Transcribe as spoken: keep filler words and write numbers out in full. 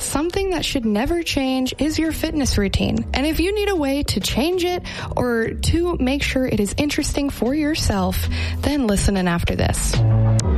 something that should never change is your fitness routine. And if you need a way to change it or to make sure it is interesting for yourself, then listen in after this.